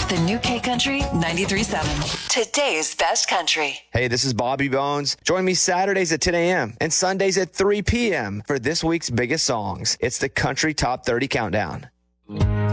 The new K Country 93.7. Today's best country. Hey, this is Bobby Bones. Join me Saturdays at 10 a.m. and Sundays at 3 p.m. for this week's biggest songs. It's the Country Top 30 Countdown.